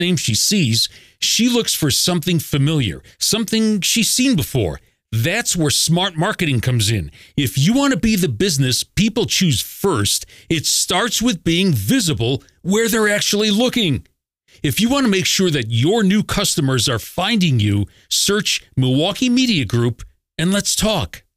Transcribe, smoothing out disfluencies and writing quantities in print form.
name she sees, she looks for something familiar, something she's seen before. That's where smart marketing comes in. If you want to be the business people choose first, it starts with being visible where they're actually looking. If you want to make sure that your new customers are finding you, search Milwaukee Media Group and let's talk.